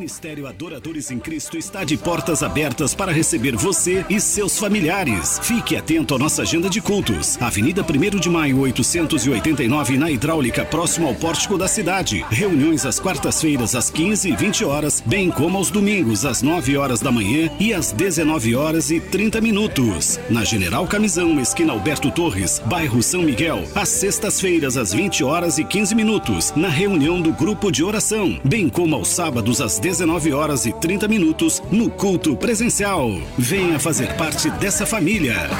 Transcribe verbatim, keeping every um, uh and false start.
Ministério Adoradores em Cristo está de portas abertas para receber você e seus familiares. Fique atento à nossa agenda de cultos. Avenida primeiro de maio, oitocentos e oitenta e nove, na Hidráulica, próximo ao pórtico da cidade. Reuniões às quartas-feiras, às quinze e vinte horas, bem como aos domingos, às nove horas da manhã e às dezenove horas e trinta minutos. Na General Camisão, esquina Alberto Torres, bairro São Miguel. Às sextas-feiras, às vinte horas e quinze minutos, na reunião do grupo de oração. Bem como aos sábados, às dezenove horas e trinta minutos, no culto presencial. Venha fazer parte dessa família.